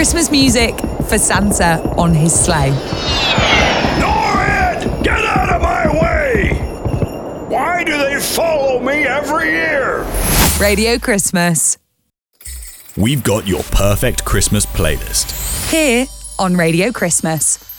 Christmas music for Santa on his sleigh. Norrid! Get out of my way! Why do they follow me every year? Radio Christmas. We've got your perfect Christmas playlist. Here on Radio Christmas.